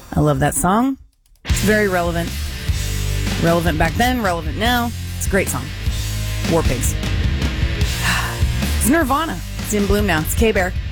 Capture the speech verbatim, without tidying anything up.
I love that song. It's very relevant. Relevant back then, relevant now. It's a great song. War Pigs. It's Nirvana. It's in bloom now. It's K-Bear.